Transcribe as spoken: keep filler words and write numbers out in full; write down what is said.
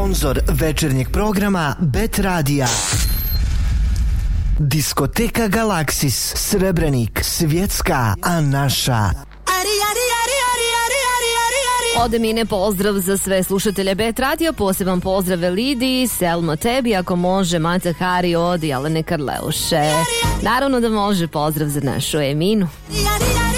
Sponzor večernjeg programa Bet Radija. Diskoteka Galaksis, Srebrenik, svjetska, a naša. Ode mine pozdrav za sve slušatelje Bet Radio, poseban pozdrav Elidi, Selma tebi, ako može, Maca Hari od Jelene Karleuše. Naravno da može, pozdrav za našu Eminu.